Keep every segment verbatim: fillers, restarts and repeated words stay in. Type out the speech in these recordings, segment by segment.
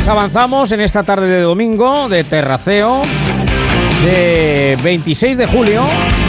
Pues avanzamos en esta tarde de domingo de terraceo de veintiséis de julio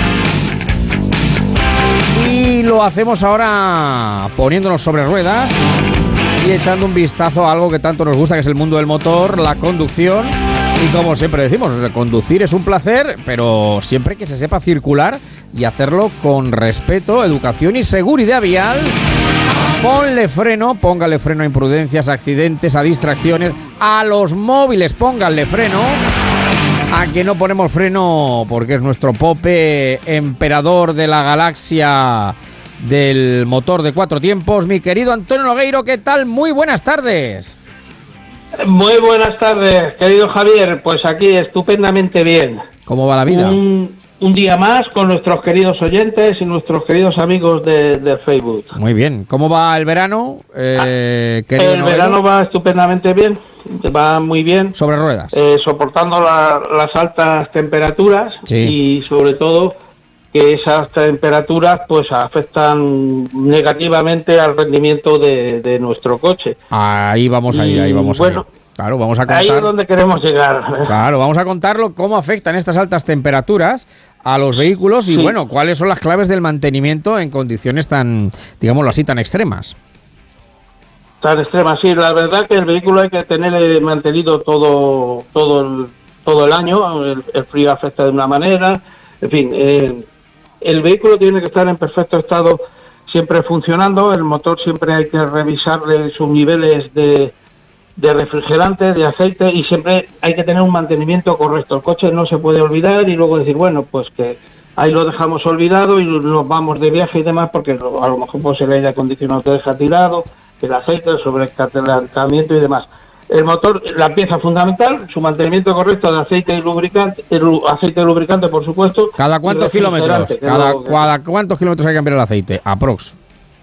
y lo hacemos ahora poniéndonos sobre ruedas y echando un vistazo a algo que tanto nos gusta, que es el mundo del motor, la conducción. Y como siempre decimos, conducir es un placer, pero siempre que se sepa circular y hacerlo con respeto, educación y seguridad vial. Ponle freno, póngale freno a imprudencias, accidentes, a distracciones, a los móviles, pónganle freno. A que no ponemos freno porque es nuestro Pope, emperador de la galaxia del motor de cuatro tiempos. Mi querido Antonio Nogueiro, ¿qué tal? Muy buenas tardes. Muy buenas tardes, querido Javier. Pues aquí estupendamente bien. ¿Cómo va la vida? Un, un día más con nuestros queridos oyentes y nuestros queridos amigos de, de Facebook. Muy bien. ¿Cómo va el verano? Eh, el Nogueiro? Verano va estupendamente bien. Va muy bien. Sobre ruedas. Eh, soportando la, las altas temperaturas, sí. Y sobre todo que esas temperaturas pues afectan negativamente al rendimiento de, de nuestro coche. Ahí vamos a ir, ahí vamos bueno, a ir. Claro, vamos a contar. Ahí es donde queremos llegar. Claro, vamos a contarlo cómo afectan estas altas temperaturas a los vehículos y sí. Bueno, cuáles son las claves del mantenimiento en condiciones tan, digámoslo así, tan extremas. Tan extremas, sí. La verdad que el vehículo hay que tener mantenido todo, todo el, todo el año. El, el frío afecta de una manera. En fin, eh, el vehículo tiene que estar en perfecto estado, siempre funcionando. El motor siempre hay que revisarle sus niveles de, de refrigerante, de aceite, y siempre hay que tener un mantenimiento correcto. El coche no se puede olvidar y luego decir, bueno, pues que ahí lo dejamos olvidado y nos vamos de viaje y demás, porque a lo mejor pues el aire acondicionado te deja tirado, el aceite, el sobrecalentamiento y demás. El motor, la pieza fundamental, su mantenimiento correcto de aceite y lubricante, el aceite y lubricante, por supuesto. ¿Cada cuántos kilómetros? Cada, cada cuántos kilómetros hay que cambiar el aceite? Aprox.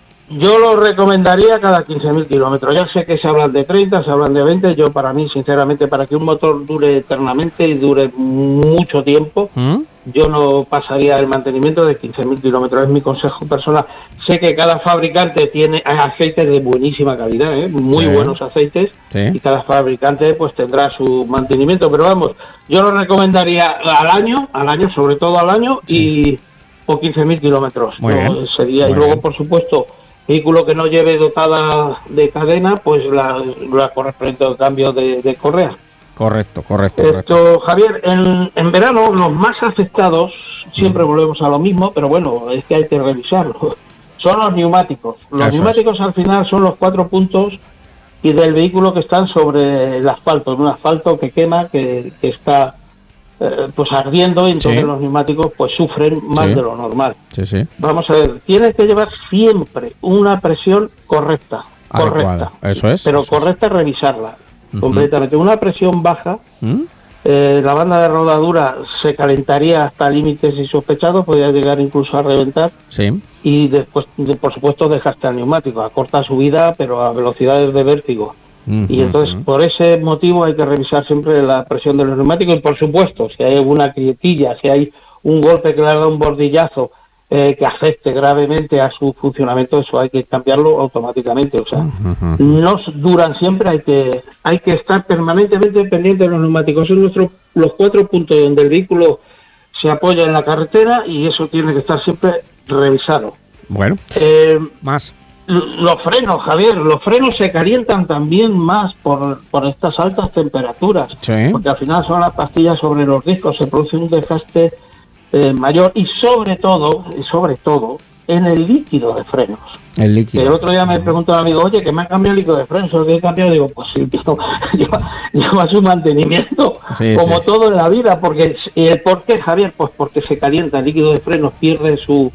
Yo lo recomendaría cada quince mil kilómetros. Ya sé que se hablan de treinta, se hablan de veinte. Yo, para mí, sinceramente, para que un motor dure eternamente y dure mucho tiempo, ¿Mm? yo no pasaría el mantenimiento de quince mil kilómetros. Es mi consejo personal. Sé que cada fabricante tiene aceites de buenísima calidad, ¿eh? muy sí. buenos aceites, sí. y cada fabricante pues tendrá su mantenimiento. Pero vamos, yo lo recomendaría al año, al año, sobre todo al año, sí. y o quince mil kilómetros. Muy ¿no? bien. Sería. Muy y luego, bien. por supuesto, vehículo que no lleve dotada de cadena, pues la, la correspondiente al cambio de, de correa. Correcto, correcto. Esto, correcto. Javier, en, en verano los más afectados, siempre mm. volvemos a lo mismo, pero bueno, es que hay que revisarlo. Son los neumáticos. Los Eso neumáticos es. Al final son los cuatro puntos y del vehículo que están sobre el asfalto, un asfalto que quema, que, que está eh, pues ardiendo, y entonces sí. los neumáticos pues sufren más sí. de lo normal. Sí, sí. Vamos a ver, tienes que llevar siempre una presión correcta, Adecuada. correcta. Eso es. Pero eso correcta es. revisarla Uh-huh. completamente. Una presión baja, ¿Mm? eh, la banda de rodadura se calentaría hasta límites insospechados, podría llegar incluso a reventar. Sí. Y después, de, por supuesto, dejaste al neumático a corta subida, pero a velocidades de vértigo. Uh-huh. Y entonces, por ese motivo, hay que revisar siempre la presión de los neumáticos. Y por supuesto, si hay alguna grietilla, si hay un golpe que le ha dado un bordillazo eh, que afecte gravemente a su funcionamiento, eso hay que cambiarlo automáticamente. O sea, uh-huh. no duran siempre, hay que hay que estar permanentemente pendiente de los neumáticos. Son nuestros los cuatro puntos donde el vehículo se apoya en la carretera, y eso tiene que estar siempre revisado. Bueno, eh, más. Los frenos, Javier, los frenos se calientan también más por, por estas altas temperaturas, sí. porque al final son las pastillas sobre los discos, se produce un desgaste eh, mayor, y sobre todo, y sobre todo, en el líquido de frenos. El líquido. El otro día me preguntó un amigo, oye, que me ha cambiado el líquido de frenos, ¿lo que he cambiado? Digo, pues sí, tío, lleva, lleva su mantenimiento, sí, como sí. todo en la vida, porque el ¿por qué, Javier? Pues porque se calienta, el líquido de frenos pierde su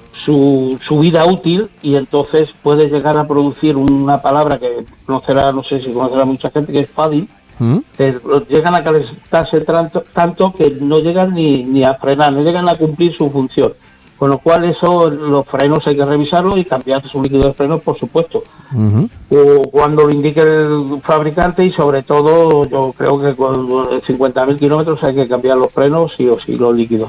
Su, su vida útil, y entonces puede llegar a producir una palabra que conocerá, no sé si conocerá mucha gente, que es fading. ¿Mm? Que llegan a calentarse tanto, tanto que no llegan ni, ni a frenar, no llegan a cumplir su función. Con lo cual, eso, los frenos hay que revisarlos y cambiar su líquido de frenos, por supuesto. Uh-huh. O cuando lo indique el fabricante, y sobre todo, yo creo que con cincuenta mil kilómetros hay que cambiar los frenos sí o sí, los líquidos.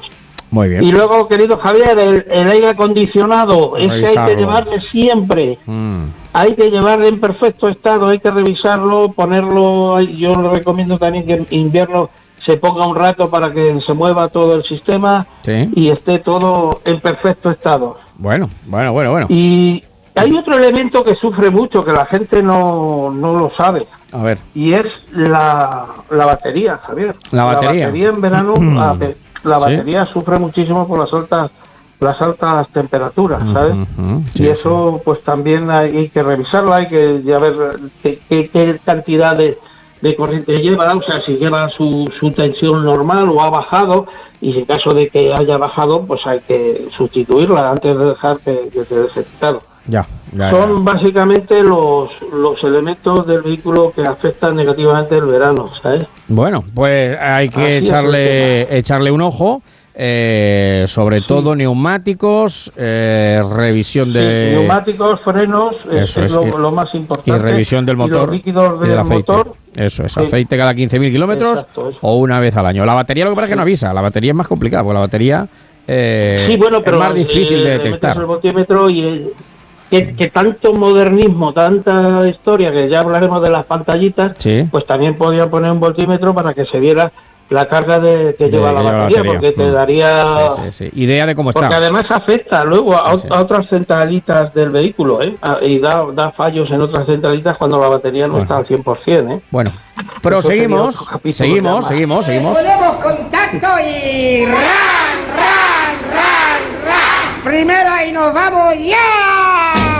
Muy bien. Y luego, querido Javier, el, el aire acondicionado, es que hay que Revisarlo. llevarle siempre. Mm. Hay que llevarle en perfecto estado, hay que revisarlo, ponerlo. Yo le recomiendo también que en invierno se ponga un rato para que se mueva todo el sistema Sí. y esté todo en perfecto estado. Bueno, bueno, bueno, bueno. Y hay otro elemento que sufre mucho, que la gente no, no lo sabe, A ver. y es la, la batería, Javier. La batería. La batería en verano, la, la Sí. batería sufre muchísimo por las altas las altas temperaturas, ¿sabes? Ujú, sí, y eso pues también hay que revisarlo, hay que ya ver qué, qué, qué cantidad de, de corriente lleva, o sea, si lleva su, su tensión normal o ha bajado, y en caso de que haya bajado, pues hay que sustituirla antes de dejar que, que se deje quitado. Ya, ya, Son ya. básicamente los, los elementos del vehículo que afectan negativamente el verano, ¿sabes? Bueno, pues hay que Así es el echarle echarle un ojo, eh, sobre Sí. todo neumáticos, eh, revisión Sí, de neumáticos, frenos, Eso es, es, lo, y- lo más importante. y revisión del Y los motor líquidos y del del aceite. motor. Eso es, Sí. aceite cada quince mil kilómetros Exacto, eso. o una vez al año. La batería lo que pasa es que no avisa, la batería es más complicada, porque la batería eh, Sí, bueno, pero es más difícil eh, de le metes detectar. el voltímetro y eh, que, que tanto modernismo, tanta historia, que ya hablaremos de las pantallitas, Sí. pues también podían poner un voltímetro para que se viera la carga de, que De- lleva la que lleva la batería, batería. porque te Mm. daría... Sí, sí, sí. Idea de cómo Porque está. además afecta luego a, Sí, sí. a otras centralitas del vehículo, ¿eh? A- y da, da fallos en otras centralitas cuando la batería no Bueno. está al cien por ciento, ¿eh? Bueno, sería proseguimos, otro capítulo seguimos, ya seguimos, seguimos. Ponemos contacto y ran, ran, ran, ran. Primera y nos vamos ya.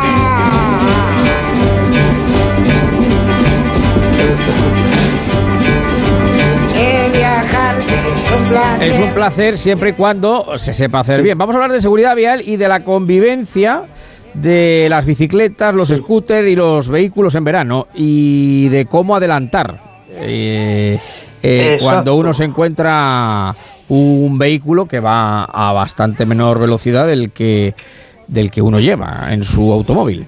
El viajar es un placer. Es un placer siempre y cuando se sepa hacer bien. Vamos a hablar de seguridad vial y de la convivencia de las bicicletas, los scooters y los vehículos en verano, y de cómo adelantar eh, eh, Exacto. cuando uno se encuentra un vehículo que va a bastante menor velocidad del que del que uno lleva en su automóvil.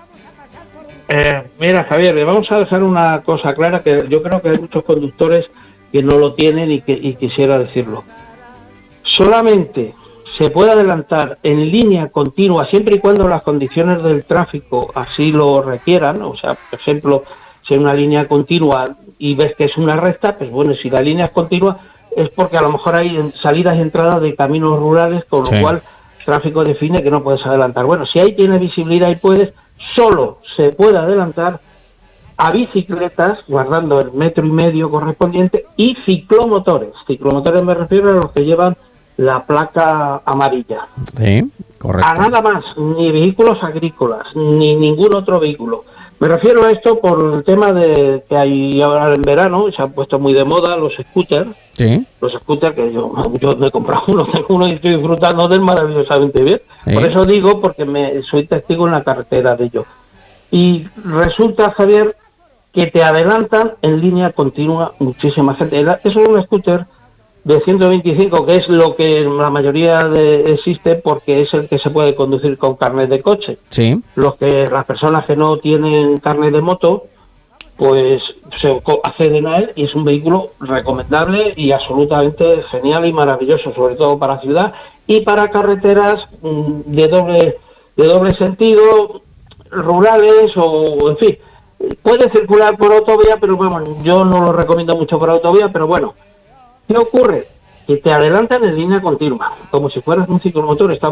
Eh, mira, Javier, le vamos a dejar una cosa clara, que yo creo que hay muchos conductores que no lo tienen y que y quisiera decirlo. Solamente se puede adelantar en línea continua siempre y cuando las condiciones del tráfico así lo requieran. O sea, por ejemplo, si hay una línea continua y ves que es una recta, pues bueno, si la línea es continua es porque a lo mejor hay salidas y entradas de caminos rurales, con Sí. lo cual el tráfico define que no puedes adelantar. Bueno, si ahí tienes visibilidad y puedes, solo se puede adelantar a bicicletas, guardando el metro y medio correspondiente, y ciclomotores. Ciclomotores me refiero a los que llevan la placa amarilla. Sí, correcto. A nada más, ni vehículos agrícolas, ni ningún otro vehículo. Me refiero a esto por el tema de que hay ahora en verano, se han puesto muy de moda los scooters. Sí, Los scooters que yo, yo me he comprado uno, tengo uno y estoy disfrutando de él maravillosamente bien. Sí. Por eso digo, porque me soy testigo en la carretera de ello. Y resulta, Javier, que te adelantan en línea continua muchísima gente. El- Eso es un scooter de ciento veinticinco, que es lo que la mayoría de, existe, porque es el que se puede conducir con carnet de coche. sí. Los que las personas que no tienen carnet de moto, pues se co- acceden a él, y es un vehículo recomendable y absolutamente genial y maravilloso, sobre todo para ciudad y para carreteras mm, de doble de doble sentido, rurales o en fin. Puede circular por autovía, pero bueno, yo no lo recomiendo mucho por autovía, pero bueno, ¿qué ocurre? Que te adelantan en línea continua, como si fueras un ciclomotor. Está